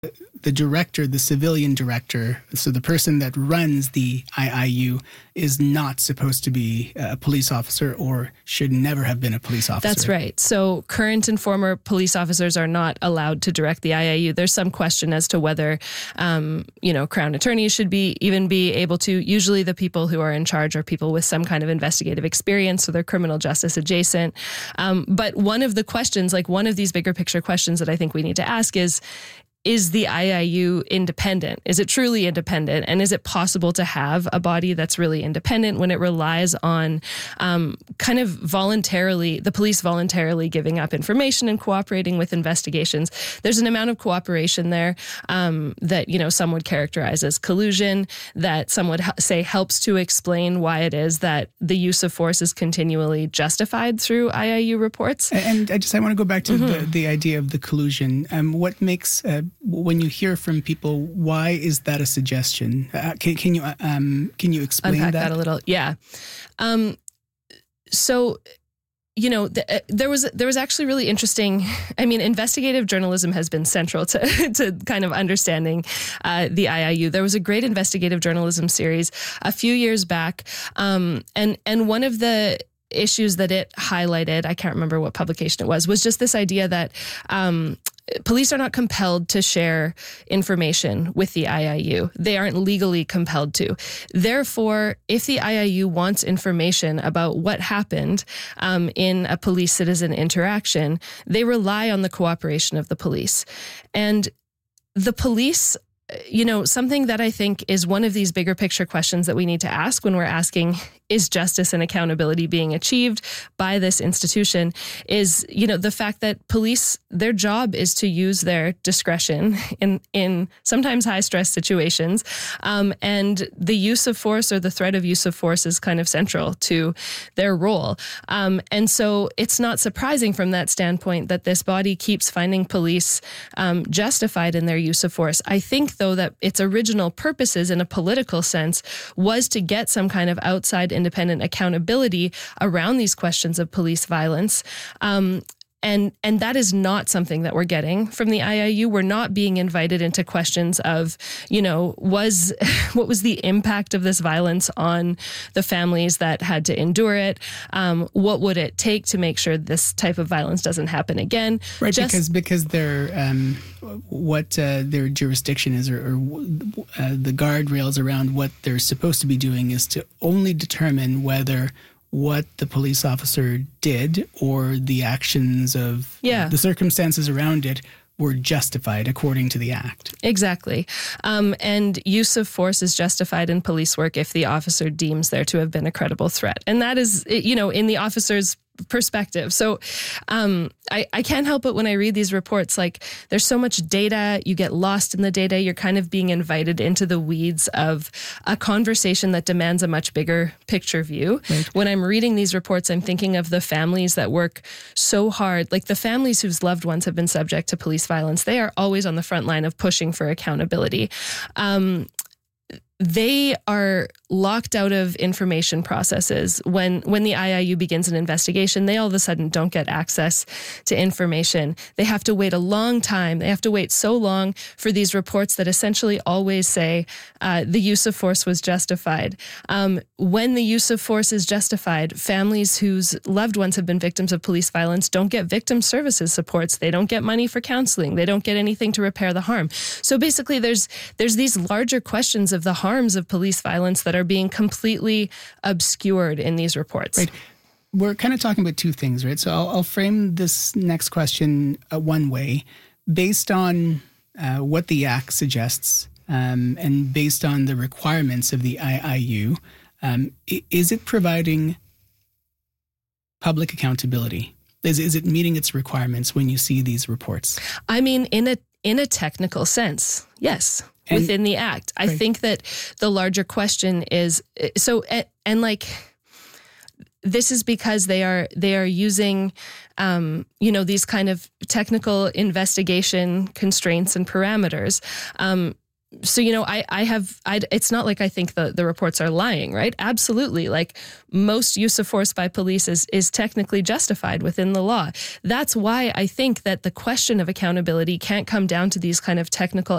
the director, the civilian director, so the person that runs the IIU is not supposed to be a police officer or should never have been a police officer. That's right. So current and former police officers are not allowed to direct the IIU. There's some question as to whether, Crown attorneys should be able to. Usually the people who are in charge are people with some kind of investigative experience, so they're criminal justice adjacent. But one of the questions, like one of these bigger picture questions that I think we need to ask is the IIU independent? Is it truly independent? And is it possible to have a body that's really independent when it relies on kind of voluntarily, the police voluntarily giving up information and cooperating with investigations? There's an amount of cooperation there that, some would characterize as collusion, that some would say helps to explain why it is that the use of force is continually justified through IIU reports. And I want to go back to the idea of the collusion. What makes... when you hear from people, why is that a suggestion? Can you explain Unpack that a little? Yeah. There was actually really interesting. I mean, investigative journalism has been central to kind of understanding the IIU. There was a great investigative journalism series a few years back, and one of the issues that it highlighted, I can't remember what publication it was just this idea that police are not compelled to share information with the IIU. They aren't legally compelled to. Therefore, if the IIU wants information about what happened in a police-citizen interaction, they rely on the cooperation of the police. And the police, something that I think is one of these bigger picture questions that we need to ask when we're asking, is justice and accountability being achieved by this institution, is, the fact that police, their job is to use their discretion in sometimes high stress situations. And the use of force or the threat of use of force is kind of central to their role. And so it's not surprising from that standpoint that this body keeps finding police justified in their use of force. I think, though, that its original purposes in a political sense was to get some kind of outside independent accountability around these questions of police violence. And that is not something that we're getting from the IIU. We're not being invited into questions of, what was the impact of this violence on the families that had to endure it? What would it take to make sure this type of violence doesn't happen again? Right, because their what their jurisdiction is, or the guardrails around what they're supposed to be doing is to only determine whether what the police officer did or the actions of the circumstances around it were justified according to the act. Exactly. And use of force is justified in police work if the officer deems there to have been a credible threat. And that is, in the officer's perspective. So I can't help it when I read these reports, like there's so much data, you get lost in the data, you're kind of being invited into the weeds of a conversation that demands a much bigger picture view. Right. When I'm reading these reports, I'm thinking of the families that work so hard, like the families whose loved ones have been subject to police violence. They are always on the front line of pushing for accountability. They are locked out of information processes. When the IIU begins an investigation, they all of a sudden don't get access to information. They have to wait a long time. They have to wait so long for these reports that essentially always say the use of force was justified. When the use of force is justified, families whose loved ones have been victims of police violence don't get victim services supports. They don't get money for counseling. They don't get anything to repair the harm. So basically, there's these larger questions of the harms of police violence that are being completely obscured in these reports. Right. We're kind of talking about two things, right? So I'll frame this next question one way. Based on what the Act suggests and based on the requirements of the IIU, is it providing public accountability? Is it meeting its requirements when you see these reports? I mean, in a technical sense, yes. Within the Act. I think that the larger question is, this is because they are using, these kind of technical investigation constraints and parameters. it's not like I think the reports are lying, right? Absolutely. Like most use of force by police is technically justified within the law. That's why I think that the question of accountability can't come down to these kind of technical